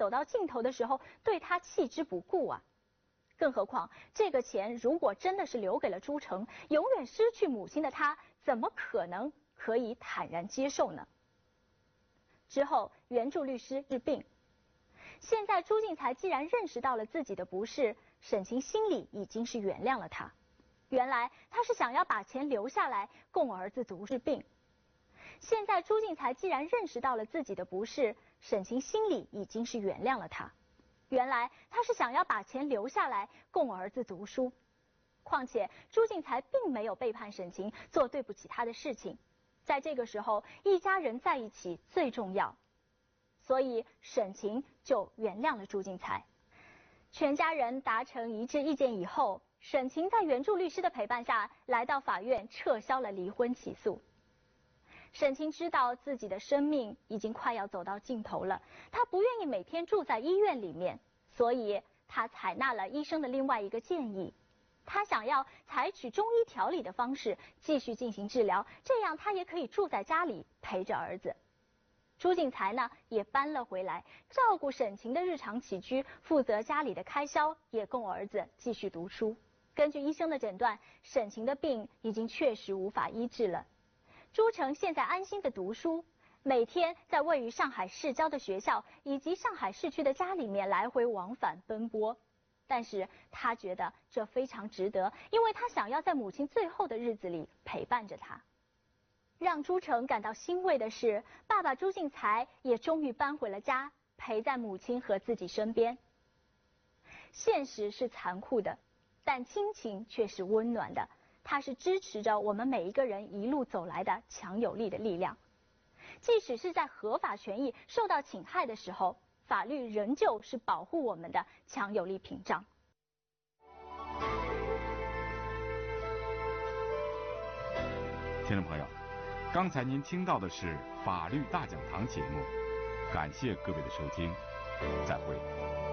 走到尽头的时候，对他弃之不顾啊。更何况，这个钱如果真的是留给了朱成，永远失去母亲的他，怎么可能可以坦然接受呢？之后，原著律师治病。现在朱进才既然认识到了自己的不是，沈晴心里已经是原谅了他。原来他是想要把钱留下来供儿子读治病。现在朱进才既然认识到了自己的不是，沈晴心里已经是原谅了他。原来他是想要把钱留下来供儿子读书。况且朱进才并没有背叛沈晴，做对不起他的事情。在这个时候，一家人在一起最重要。所以沈晴就原谅了朱进才。全家人达成一致意见以后，沈晴在原著律师的陪伴下来到法院撤销了离婚起诉。沈晴知道自己的生命已经快要走到尽头了，她不愿意每天住在医院里面，所以她采纳了医生的另外一个建议，她想要采取中医调理的方式继续进行治疗，这样她也可以住在家里陪着儿子。朱进才呢也搬了回来，照顾沈晴的日常起居，负责家里的开销，也供儿子继续读书。根据医生的诊断，沈晴的病已经确实无法医治了。朱成现在安心的读书，每天在位于上海市郊的学校以及上海市区的家里面来回往返奔波。但是他觉得这非常值得，因为他想要在母亲最后的日子里陪伴着她。让朱成感到欣慰的是，爸爸朱进才也终于搬回了家，陪在母亲和自己身边。现实是残酷的，但亲情却是温暖的，它是支持着我们每一个人一路走来的强有力的力量。即使是在合法权益受到侵害的时候，法律仍旧是保护我们的强有力屏障。 听众朋友，刚才您听到的是法律大讲堂节目，感谢各位的收听，再会。